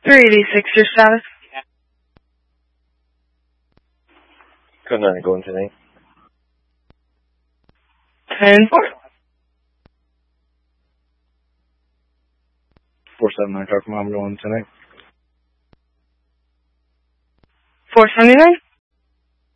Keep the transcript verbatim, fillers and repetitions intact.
three eighty-six, your status? Code nine, going tonight. ten four. four seven nine, car from Mom, going tonight. four seventy-nine?